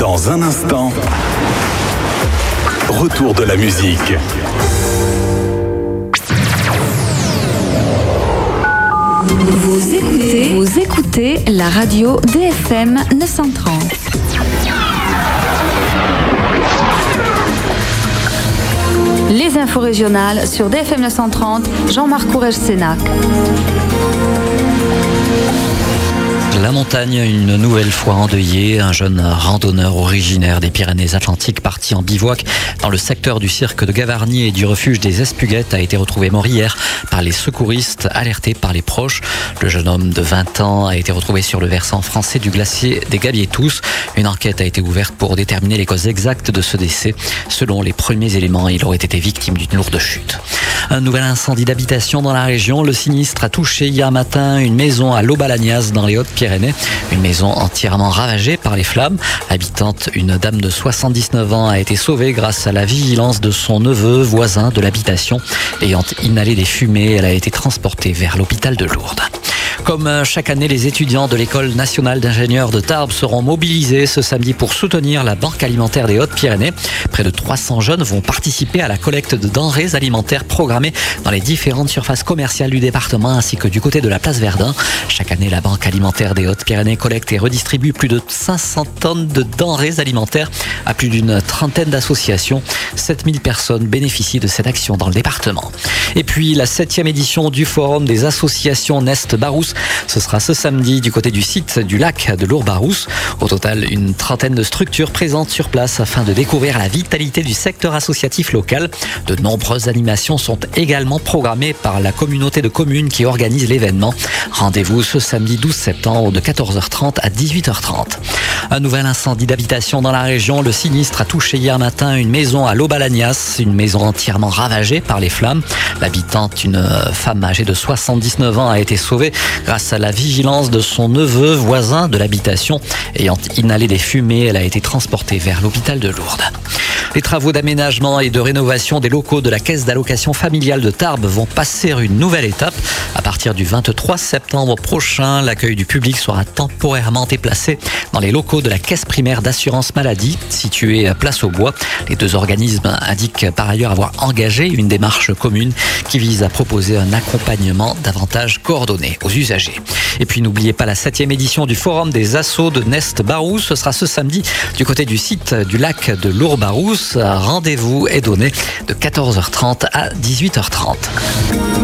Dans un instant, retour de la musique. Vous écoutez la radio DFM 930. Les infos régionales sur DFM 930, Jean-Marc Courrèges-Sénac. La montagne, une nouvelle fois endeuillée. Un jeune randonneur originaire des Pyrénées-Atlantiques parti en bivouac dans le secteur du cirque de Gavarnie et du refuge des Espuguettes a été retrouvé mort hier par les secouristes alertés par les proches. Le jeune homme de 20 ans a été retrouvé sur le versant français du glacier des Gabietous. Une enquête a été ouverte pour déterminer les causes exactes de ce décès. Selon les premiers éléments, il aurait été victime d'une lourde chute. Un nouvel incendie d'habitation dans la région. Le sinistre a touché hier matin une maison à Lobalagnas dans les Hautes-Pyrénées. Une maison entièrement ravagée par les flammes. Habitante, une dame de 79 ans a été sauvée grâce à la vigilance de son neveu, voisin de l'habitation. Ayant inhalé des fumées, elle a été transportée vers l'hôpital de Lourdes. Comme chaque année, les étudiants de l'École nationale d'ingénieurs de Tarbes seront mobilisés ce samedi pour soutenir la Banque alimentaire des Hautes-Pyrénées. Près de 300 jeunes vont participer à la collecte de denrées alimentaires programmée dans les différentes surfaces commerciales du département ainsi que du côté de la place Verdun. Chaque année, la Banque alimentaire des Hautes-Pyrénées collecte et redistribue plus de 500 tonnes de denrées alimentaires à plus d'une trentaine d'associations. 7000 personnes bénéficient de cette action dans le département. Et puis, la 7e édition du Forum des associations Nest-Barousse. Ce sera ce samedi du côté du site du lac de Lourdes-Barousse. Au total, une trentaine de structures présentes sur place afin de découvrir la vitalité du secteur associatif local. De nombreuses animations sont également programmées par la communauté de communes qui organise l'événement. Rendez-vous ce samedi 12 septembre de 14h30 à 18h30. Un nouvel incendie d'habitation dans la région. Le sinistre a touché hier matin une maison à Lobalagnas, une maison entièrement ravagée par les flammes. L'habitante, une femme âgée de 79 ans, a été sauvée grâce à la vigilance de son neveu, voisin de l'habitation. Ayant inhalé des fumées, elle a été transportée vers l'hôpital de Lourdes. Les travaux d'aménagement et de rénovation des locaux de la Caisse d'allocation familiale de Tarbes vont passer une nouvelle étape. À partir du 23 septembre prochain, l'accueil du public sera temporairement déplacé dans les locaux de la Caisse primaire d'assurance maladie, située à Place aux Bois. Les deux organismes indiquent par ailleurs avoir engagé une démarche commune qui vise à proposer un accompagnement davantage coordonné aux usagers. Et puis n'oubliez pas la 7e édition du Forum des assos de Nest-Barousse. Ce sera ce samedi du côté du site du lac de Lourdes-Barousse. Rendez-vous est donné de 14h30 à 18h30.